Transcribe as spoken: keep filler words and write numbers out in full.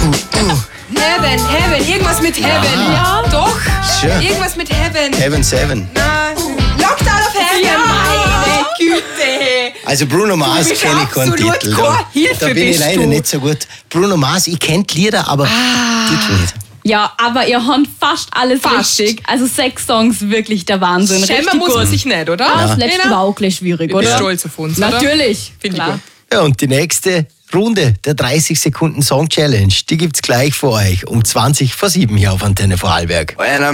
Heaven, Heaven, irgendwas mit Heaven. Ja, doch. Sure. Irgendwas mit Heaven. Heaven Seven. Na, Lockdown of Heaven. Ja. Meine Güte. Also Bruno Mars bist kenne ich keinen absolut Titel. keine Da, Hilfe, da bin ich bist leider du. nicht so gut. Bruno Mars, ich kenne die Lieder, aber Titel nicht. Ja, aber ihr habt fast alles Fast. richtig. Also sechs Songs, wirklich der Wahnsinn. Schämen Richtig muss gut. man sich nicht, oder? Ja, das Ja. letzte war auch gleich schwierig, Ich bin oder? stolz auf uns, oder? Natürlich. Finde ich Klar. gut. Ja, und die nächste Runde der dreißig Sekunden Song Challenge, die gibt's gleich vor euch um zwanzig vor sieben hier auf Antenne Vorarlberg.